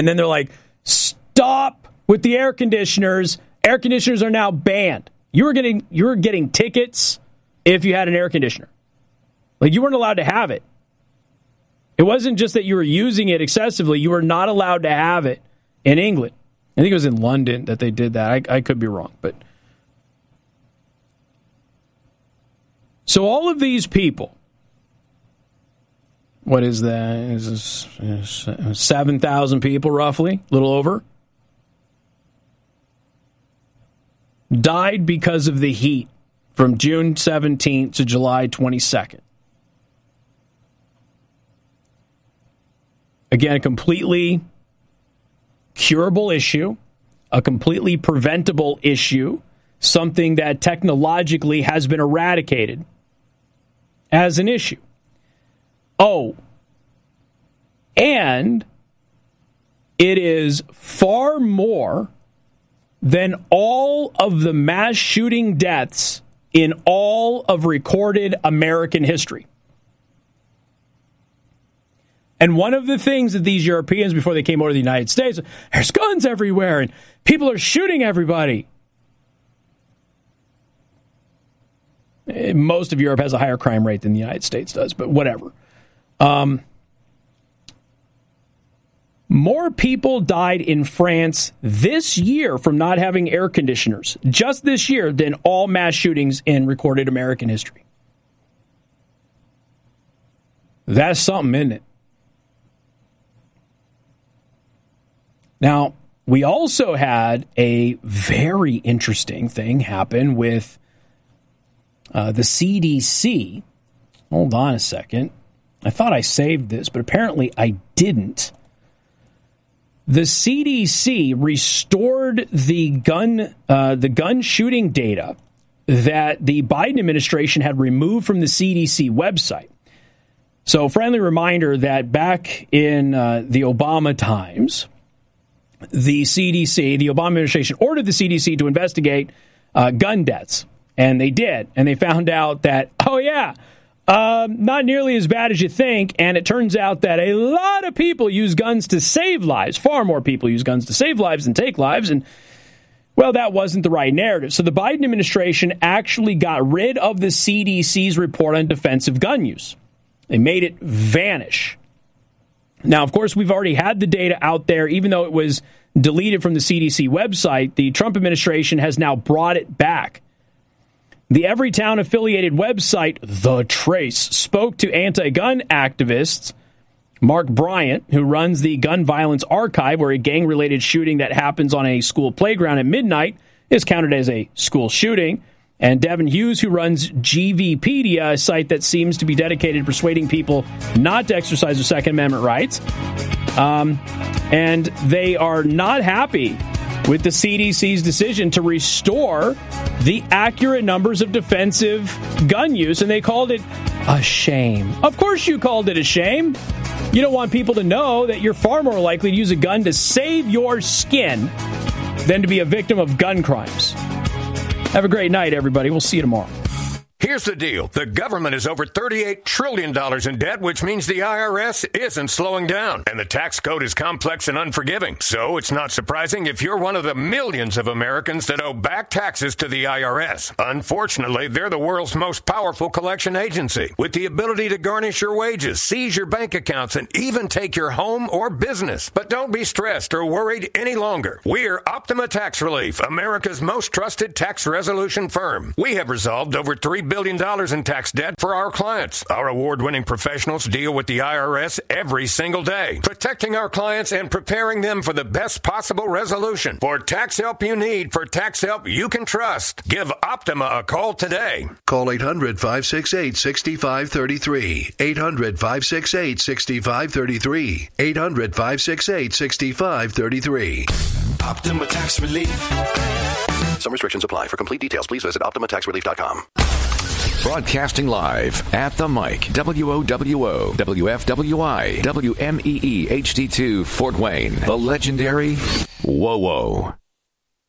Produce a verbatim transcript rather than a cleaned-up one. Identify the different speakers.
Speaker 1: And then they're like, stop with the air conditioners. Air conditioners are now banned. You were getting you were getting tickets if you had an air conditioner. Like, you weren't allowed to have it. It wasn't just that you were using it excessively. You were not allowed to have it in England. I think it was in London that they did that. I, I could be wrong. But so all of these people, what is that? Is this seven thousand people roughly, a little over, died because of the heat from June seventeenth to July twenty-second. Again, a completely curable issue, a completely preventable issue, something that technologically has been eradicated as an issue. Oh, and it is far more than all of the mass shooting deaths in all of recorded American history. And one of the things that these Europeans, before they came over to the United States, there's guns everywhere and people are shooting everybody. Most of Europe has a higher crime rate than the United States does, but whatever. Um, more people died in France this year from not having air conditioners, just this year, than all mass shootings in recorded American history. That's something, isn't it? Now, we also had a very interesting thing happen with uh, the C D C. Hold on a second. I thought I saved this, but apparently I didn't. The C D C restored the gun, uh, the gun shooting data that the Biden administration had removed from the C D C website. So, friendly reminder that back in uh, the Obama times, the C D C, the Obama administration, ordered the C D C to investigate uh, gun deaths. And they did. And they found out that, oh, yeah, um, not nearly as bad as you think. And it turns out that a lot of people use guns to save lives. Far more people use guns to save lives than take lives. And, well, that wasn't the right narrative. So the Biden administration actually got rid of the C D C's report on defensive gun use. They made it vanish. Now, of course, we've already had the data out there, even though it was deleted from the C D C website. The Trump administration has now brought it back. The Everytown-affiliated website, The Trace, spoke to anti-gun activists. Mark Bryant, who runs the Gun Violence Archive, where a gang-related shooting that happens on a school playground at midnight is counted as a school shooting. And Devin Hughes, who runs GVpedia, a site that seems to be dedicated to persuading people not to exercise their Second Amendment rights. Um, and they are not happy with the C D C's decision to restore the accurate numbers of defensive gun use, and they called it a shame. Of course you called it a shame. You don't want people to know that you're far more likely to use a gun to save your skin than to be a victim of gun crimes. Have a great night, everybody. We'll see you tomorrow.
Speaker 2: Here's the deal. The government is over thirty-eight trillion dollars in debt, which means the I R S isn't slowing down. And the tax code is complex and unforgiving. So it's not surprising if you're one of the millions of Americans that owe back taxes to the I R S. Unfortunately, they're the world's most powerful collection agency, with the ability to garnish your wages, seize your bank accounts, and even take your home or business. But don't be stressed or worried any longer. We're Optima Tax Relief, America's most trusted tax resolution firm. We have resolved over three billion dollars in tax debt for our clients. Our award-winning professionals deal with the I R S every single day, protecting our clients and preparing them for the best possible resolution. For tax help you need, for tax help you can trust, give Optima a call today.
Speaker 3: Call eight hundred, five six eight, six five three three. eight hundred, five six eight, six five three three. eight hundred, five six eight, six five three three.
Speaker 4: Optima Tax Relief.
Speaker 3: Some restrictions apply. For complete details, please visit optima tax relief dot com.
Speaker 5: Broadcasting live at the mic, W O W O, W F W I, W M E E H D two, Fort Wayne, the legendary Whoa Whoa.